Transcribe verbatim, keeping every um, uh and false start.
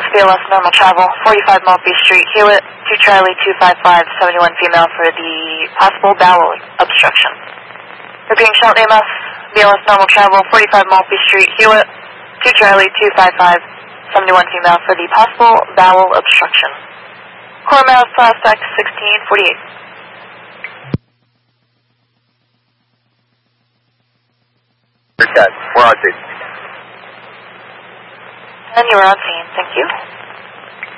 B L S normal travel, forty-five Maltby Street, Hewitt, two Charlie two five five, seventy-one female for the possible bowel obstruction. Repeating short A M S, B L S normal travel, forty-five Maltby Street, Hewitt, two Charlie two five five, seventy-one female for the possible bowel obstruction. Core mass plastic sixteen forty-eight. We're on scene. And you're on scene, thank you.